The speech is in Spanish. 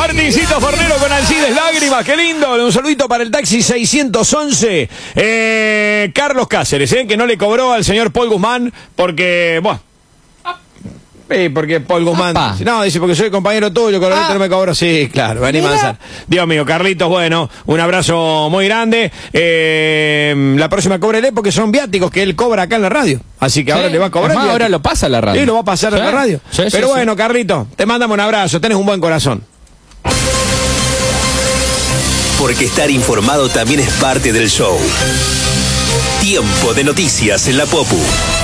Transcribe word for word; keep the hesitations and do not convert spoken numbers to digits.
Martincito Fornero con Alcides Lágrimas, qué lindo. Un saludito para el taxi seiscientos once. Eh, Carlos Cáceres, eh, que no le cobró al señor Paul Guzmán porque, bueno. Sí, porque Paul Guzmán. Apa. No, dice, porque soy compañero tuyo, Carlito, ah. no me cobro. Sí, claro, vení manzar. Dios mío, Carlitos, bueno, un abrazo muy grande. Eh, la próxima cóbrele porque son viáticos que él cobra acá en la radio. Así que sí, ahora le va a cobrar. Más, ahora lo pasa a la radio. Sí, lo va a pasar ¿Sí? a la radio. Sí, Pero sí, bueno, sí. Carlito, te mandamos un abrazo, tenés un buen corazón. Porque estar informado también es parte del show. Tiempo de noticias en la Popu.